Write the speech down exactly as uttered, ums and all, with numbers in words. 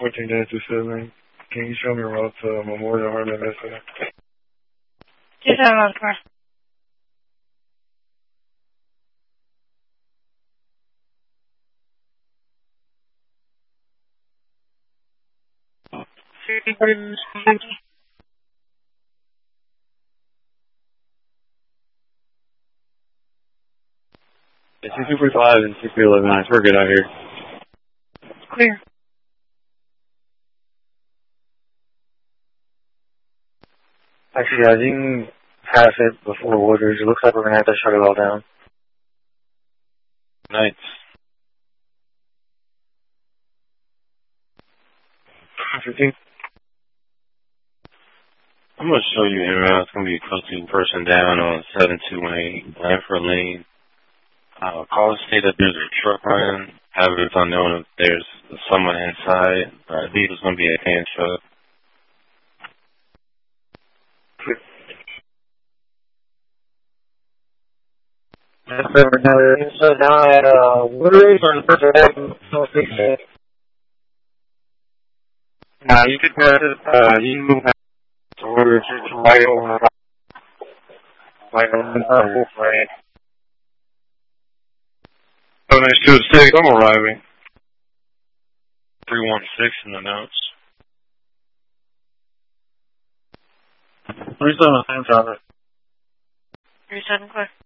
fourteen dash two seven. Can you show me route to Memorial Harmon Messenger? two seven on car. It's two forty-five and six eleven nine. We're good out here. Clear. Actually, guys, you can pass it before Woodridge. It looks like we're going to have to shut it all down. Nice. fifteen. I'm going to show you in route. It's going to be posting person down on seven two one eight Blanford Lane. Uh, call the state that there's a truck running. However, it's unknown if there's someone inside. I believe it's going to be a hand truck. So now at uh, Woodridge or the person back in South Nah, you could pass it, uh, you can move to Woodridge, it's right over, right over the Wolf Lane. Oh, nice two six, I'm arriving. three one six in the notes. three seven, same traffic. three seven, clear.